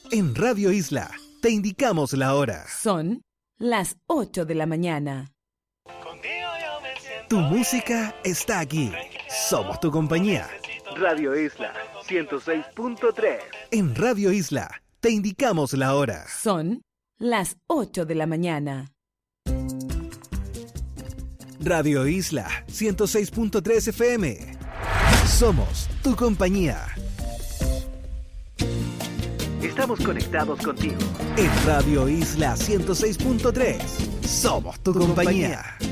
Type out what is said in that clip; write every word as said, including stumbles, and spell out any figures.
En Radio Isla, te indicamos la hora. Son las ocho de la mañana. Tu música está aquí. Somos tu compañía. Radio Isla ciento seis punto tres. En Radio Isla, te indicamos la hora. Son las ocho de la mañana. Radio Isla ciento seis punto tres F M. Somos tu compañía. Estamos conectados contigo. En Radio Isla ciento seis punto tres. Somos tu compañía.